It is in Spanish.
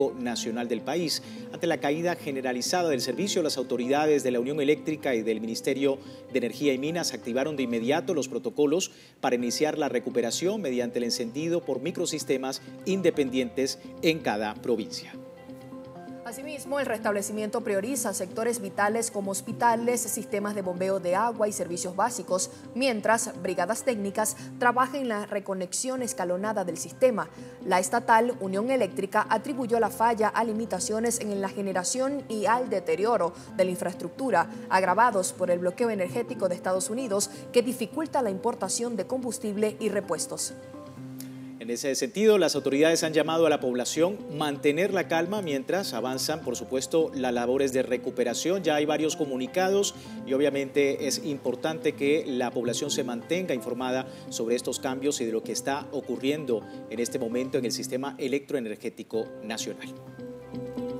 nacional del país. Ante la caída generalizada del servicio, las autoridades de la Unión Eléctrica y del Ministerio de Energía y Minas activaron de inmediato los protocolos para iniciar la recuperación mediante el encendido por microsistemas independientes en cada provincia. Asimismo, el restablecimiento prioriza sectores vitales como hospitales, sistemas de bombeo de agua y servicios básicos, mientras brigadas técnicas trabajan en la reconexión escalonada del sistema. La estatal Unión Eléctrica atribuyó la falla a limitaciones en la generación y al deterioro de la infraestructura, agravados por el bloqueo energético de Estados Unidos, que dificulta la importación de combustible y repuestos. En ese sentido, las autoridades han llamado a la población a mantener la calma mientras avanzan, por supuesto, las labores de recuperación. Ya hay varios comunicados y obviamente es importante que la población se mantenga informada sobre estos cambios y de lo que está ocurriendo en este momento en el sistema electroenergético nacional.